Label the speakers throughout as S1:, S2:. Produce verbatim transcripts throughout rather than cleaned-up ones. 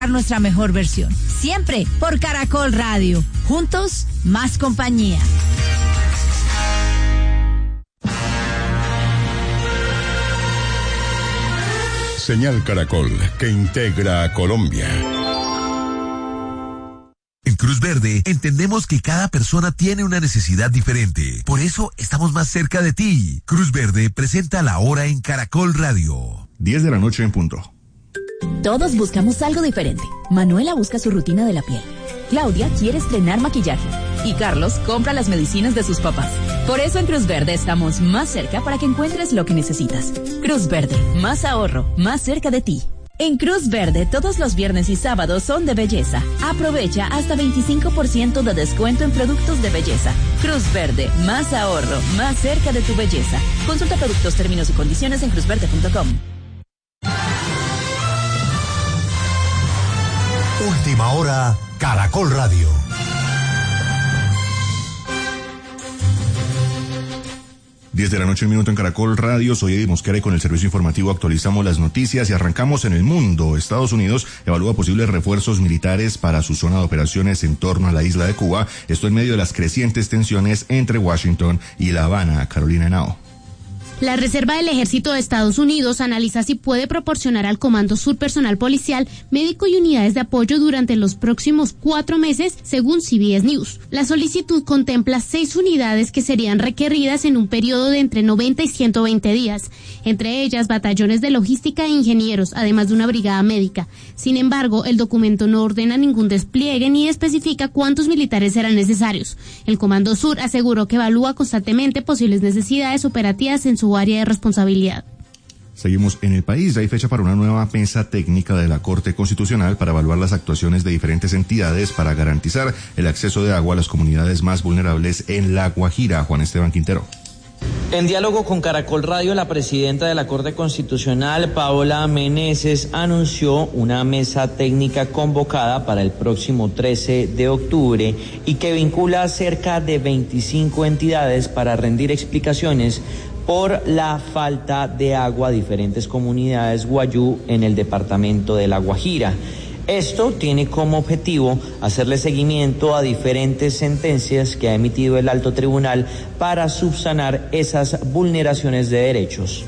S1: nuestra mejor versión. Siempre por Caracol Radio. Juntos, más compañía.
S2: Señal Caracol, que integra a Colombia.
S3: En Cruz Verde entendemos que cada persona tiene una necesidad diferente. Por eso estamos más cerca de ti. Cruz Verde presenta La Hora en Caracol Radio.
S4: diez de la noche en punto.
S5: Todos buscamos algo diferente. Manuela busca su rutina de la piel. Claudia quiere estrenar maquillaje. Y Carlos compra las medicinas de sus papás. Por eso en Cruz Verde estamos más cerca para que encuentres lo que necesitas. Cruz Verde, más ahorro, más cerca de ti. En Cruz Verde, todos los viernes y sábados son de belleza. Aprovecha hasta veinticinco por ciento de descuento en productos de belleza. Cruz Verde, más ahorro, más cerca de tu belleza. Consulta productos, términos y condiciones en cruz verde punto com.
S6: Última hora, Caracol Radio.
S4: diez de la noche, un minuto en Caracol Radio. Soy Eddie Mosquera y con el servicio informativo actualizamos las noticias y arrancamos en el mundo. Estados Unidos evalúa posibles refuerzos militares para su zona de operaciones en torno a la isla de Cuba. Esto en medio de las crecientes tensiones entre Washington y La Habana. Carolina Henao.
S7: La Reserva del Ejército de Estados Unidos analiza si puede proporcionar al Comando Sur personal policial, médico y unidades de apoyo durante los próximos cuatro meses, según C B S News. La solicitud contempla seis unidades que serían requeridas en un periodo de entre noventa y ciento veinte días, entre ellas batallones de logística e ingenieros, además de una brigada médica. Sin embargo, el documento no ordena ningún despliegue ni especifica cuántos militares serán necesarios. El Comando Sur aseguró que evalúa constantemente posibles necesidades operativas en su área de responsabilidad.
S4: Seguimos en el país. Hay fecha para una nueva mesa técnica de la Corte Constitucional para evaluar las actuaciones de diferentes entidades para garantizar el acceso de agua a las comunidades más vulnerables en La Guajira. Juan Esteban Quintero.
S8: En diálogo con Caracol Radio, la presidenta de la Corte Constitucional, Paola Meneses, anunció una mesa técnica convocada para el próximo trece de octubre y que vincula a cerca de veinticinco entidades para rendir explicaciones por la falta de agua a diferentes comunidades guayú en el departamento de La Guajira. Esto tiene como objetivo hacerle seguimiento a diferentes sentencias que ha emitido el Alto Tribunal para subsanar esas vulneraciones de derechos.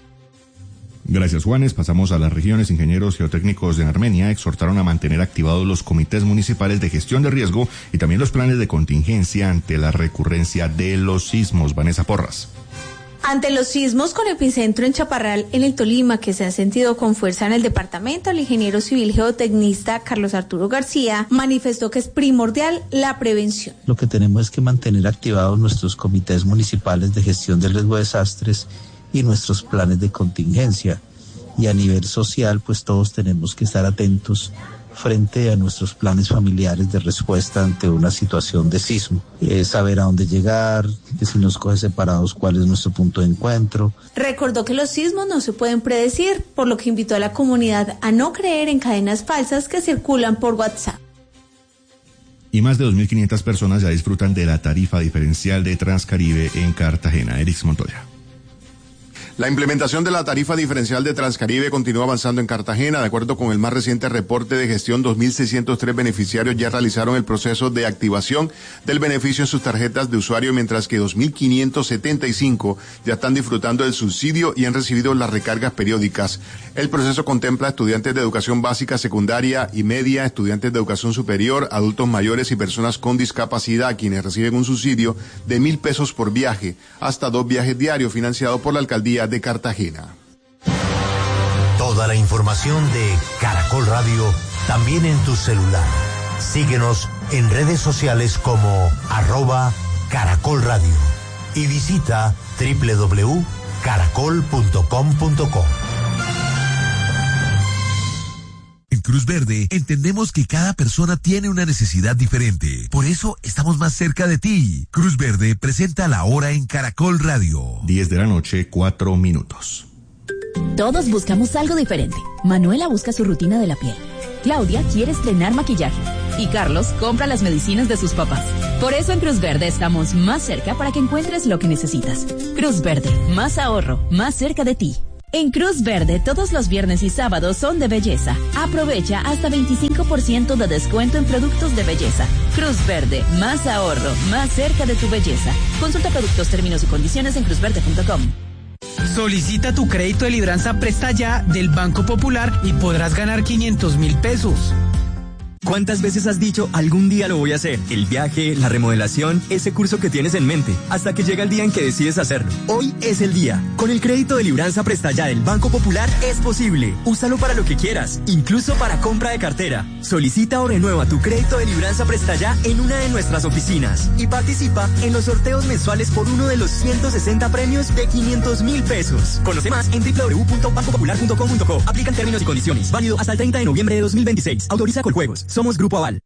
S4: Gracias, Juanes. Pasamos a las regiones. Ingenieros geotécnicos de Armenia exhortaron a mantener activados los comités municipales de gestión de riesgo y también los planes de contingencia ante la recurrencia de los sismos. Vanessa Porras.
S9: Ante los sismos con epicentro en Chaparral, en el Tolima, que se han sentido con fuerza en el departamento, el ingeniero civil geotecnista Carlos Arturo García manifestó que es primordial la prevención.
S10: Lo que tenemos es que mantener activados nuestros comités municipales de gestión del riesgo de desastres y nuestros planes de contingencia. Y a nivel social, pues todos tenemos que estar atentos frente a nuestros planes familiares de respuesta ante una situación de sismo. Eh, saber a dónde llegar, que si nos coge separados, cuál es nuestro punto de encuentro.
S9: Recordó que los sismos no se pueden predecir, por lo que invitó a la comunidad a no creer en cadenas falsas que circulan por WhatsApp.
S4: Y más de dos mil quinientas personas ya disfrutan de la tarifa diferencial de Transcaribe en Cartagena. Erix Montoya.
S11: La implementación de la tarifa diferencial de Transcaribe continúa avanzando en Cartagena. De acuerdo con el más reciente reporte de gestión, dos mil seiscientos tres beneficiarios ya realizaron el proceso de activación del beneficio en sus tarjetas de usuario, mientras que dos mil quinientos setenta y cinco ya están disfrutando del subsidio y han recibido las recargas periódicas. El proceso contempla estudiantes de educación básica, secundaria y media, estudiantes de educación superior, adultos mayores y personas con discapacidad, quienes reciben un subsidio de mil pesos por viaje, hasta dos viajes diarios, financiado por la alcaldía de Cartagena.
S6: Toda la información de Caracol Radio también en tu celular. Síguenos en redes sociales como arroba Caracol Radio y visita doble u doble u doble u punto caracol punto com punto co.
S3: En Cruz Verde entendemos que cada persona tiene una necesidad diferente. Por eso estamos más cerca de ti. Cruz Verde presenta La Hora en Caracol Radio.
S4: diez de la noche, cuatro minutos.
S5: Todos buscamos algo diferente. Manuela busca su rutina de la piel. Claudia quiere estrenar maquillaje. Y Carlos compra las medicinas de sus papás. Por eso en Cruz Verde estamos más cerca para que encuentres lo que necesitas. Cruz Verde, más ahorro, más cerca de ti. En Cruz Verde, todos los viernes y sábados son de belleza. Aprovecha hasta veinticinco por ciento de descuento en productos de belleza. Cruz Verde, más ahorro, más cerca de tu belleza. Consulta productos, términos y condiciones en cruz verde punto com.
S12: Solicita tu crédito de libranza Presta Ya del Banco Popular y podrás ganar quinientos mil pesos.
S13: ¿Cuántas veces has dicho algún día lo voy a hacer? El viaje, la remodelación, ese curso que tienes en mente, hasta que llega el día en que decides hacerlo. Hoy es el día. Con el crédito de libranza Presta Ya del Banco Popular es posible. Úsalo para lo que quieras, incluso para compra de cartera. Solicita o renueva tu crédito de libranza Presta Ya en una de nuestras oficinas y participa en los sorteos mensuales por uno de los ciento sesenta premios de quinientos mil pesos. Conoce más en doble u doble u doble u punto banco popular punto com punto co. Aplican términos y condiciones. Válido hasta el treinta de noviembre de dos mil veintiséis. Autoriza Coljuegos. Somos Grupo Aval.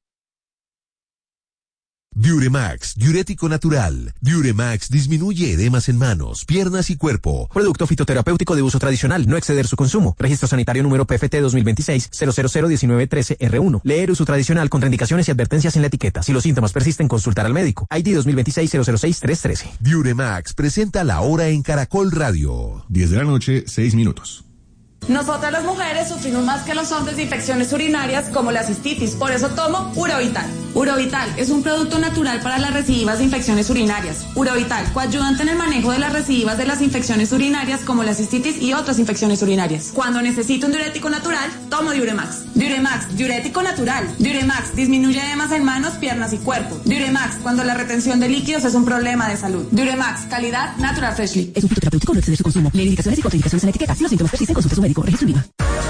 S3: Diuremax, diurético natural. Diuremax disminuye edemas en manos, piernas y cuerpo.
S14: Producto fitoterapéutico de uso tradicional, no exceder su consumo. Registro sanitario número P F T dos mil veintiséis cero cero cero diecinueve trece R uno. Leer uso tradicional, contraindicaciones y advertencias en la etiqueta. Si los síntomas persisten, consultar al médico. I D dos mil veintiséis cero cero seis tres trece.
S3: Diuremax presenta la hora en Caracol Radio.
S4: diez de la noche, seis minutos.
S15: Nosotras las mujeres sufrimos más que los hombres de infecciones urinarias como la cistitis, por eso tomo Urovital. Urovital es un producto natural para las recidivas de infecciones urinarias. Urovital, coayudante en el manejo de las recidivas de las infecciones urinarias como la cistitis y otras infecciones urinarias. Cuando necesito un diurético natural, tomo Diuremax. Diuremax, diurético natural. Diuremax, disminuye edemas en manos, piernas y cuerpo. Diuremax, cuando la retención de líquidos es un problema de salud. Diuremax, calidad Natural Freshly.
S5: Es un fitoterapéutico, no exceder su consumo. Lee indicaciones y contraindicaciones en la etiqueta. Si los síntomas persisten, consulte a su médico. Registro IVA.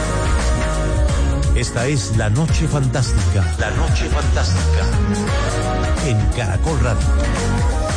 S6: Esta es La Noche Fantástica. La Noche Fantástica. En Caracol Radio.